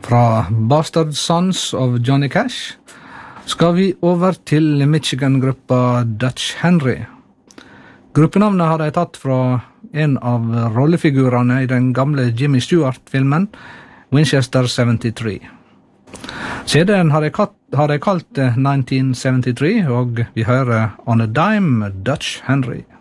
Fra Bastard Sons of Johnny Cash skal vi over til Michigan-gruppa Dutch Henry. Gruppenavnet har de tatt fra en av rollefigurene i den gamle Jimmy Stewart-filmen Winchester 73. CD-en har de kalt 1973, og vi hører On a Dime Dutch Henry.